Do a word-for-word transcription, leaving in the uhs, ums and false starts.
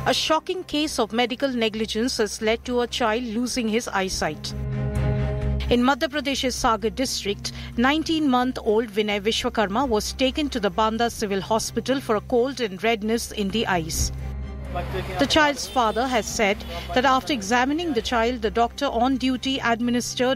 A shocking case of medical negligence has led to a child losing his eyesight. In Madhya Pradesh's Sagar district, nineteen-month-old Vinay Vishwakarma was taken to the Banda Civil Hospital for a cold and redness in the eyes. The child's father has said that after examining the child, the doctor on duty administered